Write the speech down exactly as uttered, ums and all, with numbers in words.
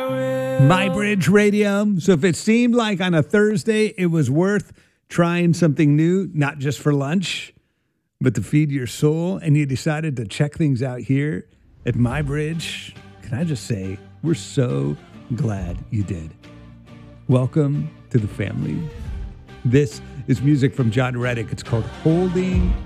My Bridge Radio. So if it seemed like on a Thursday it was worth trying something new, not just for lunch, but to feed your soul, and you decided to check things out here at My Bridge, can I just say, we're so glad you did. Welcome to the family. This is music from John Reddick. It's called Holding